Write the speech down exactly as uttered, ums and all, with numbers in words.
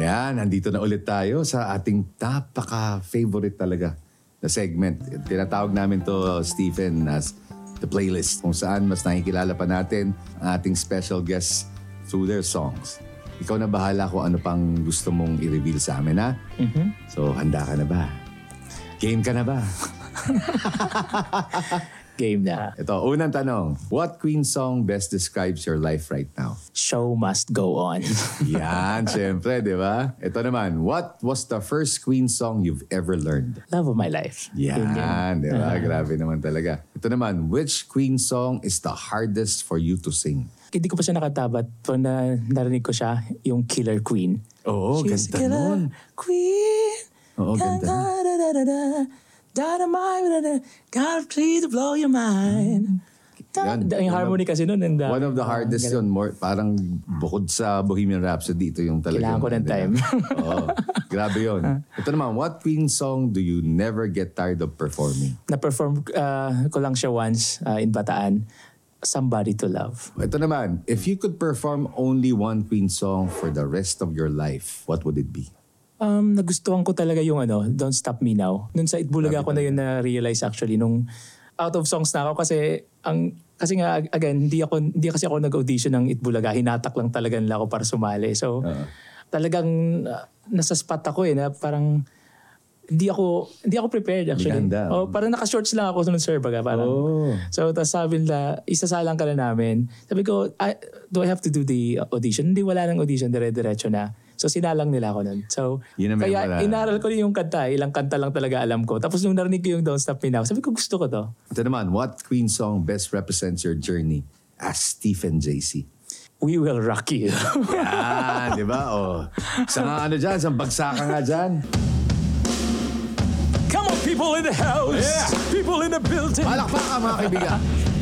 Ayan, nandito na ulit tayo sa ating napaka-favorite talaga na segment. Tinatawag namin to, Stephen, as The Playlist, kung saan mas nakikilala pa natin ang ating special guests through their songs. Ikaw na bahala kung ano pang gusto mong i-reveal sa amin, ha? Mm-hmm. So, handa ka na ba? Game ka na ba? Game na. Ito, unang tanong. What Queen song best describes your life right now? Show must go on. Yan, syempre, di ba? Ito naman, what was the first Queen song you've ever learned? Love of my life. Yan, di ba? Grabe naman talaga. Ito naman, which Queen song is the hardest for you to sing? Hindi ko pa siya nakatabat. Pag na, narinig ko siya, yung Killer Queen. Oo, She's ganda a killer nun. Queen. Oo, ganda. Da, da, da, da, da. Dynamite, God please blow your mind. Yan. Da, yung harmony kasi nun. And, uh, One of the hardest yun. More, parang bukod sa Bohemian Rhapsody, ito yung talaga. Kailangan ko ng time. Oo, grabe yun. Ito naman, what Queen song do you never get tired of performing? Na-perform uh, ko lang siya once uh, in Bataan. Somebody to Love. Ito naman, if you could perform only one Queen song for the rest of your life, what would it be? Um, nagustuhan ko talaga yung ano, Don't Stop Me Now. Noon sa Itbulaga ko na yun na-realize actually nung out of songs na ako kasi ang kasi nga again, hindi ako hindi kasi ako nag-audition ng Itbulaga. Hinatak lang talaga nila ako para sumali. So Uh-huh. talagang uh, nasa spot ako eh na parang hindi ako hindi ako prepared actually. Ganda. Oh, parang naka-shorts lang ako noon sir baga parang. Oh. So tapos sabi nila, isasalang ka na namin. Sabi ko, I, do I have to do the audition? Hindi, wala nang audition, dire-diretso na. So sinalang nila ako nun. So Yun ang kaya memorable. inaral ko yung kanta, ilang kanta lang talaga alam ko. Tapos nung narinig ko yung Don't Stop Me Now, sabi ko gusto ko to. Ito naman, what Queen song best represents your journey as Stephen J C? We Will Rock You. Yan, di ba? Oh. Sa nga ano dyan, sa bagsakan nga dyan. Come on people in the house, Yeah. people in the building. Palakpakan mga kaibigan.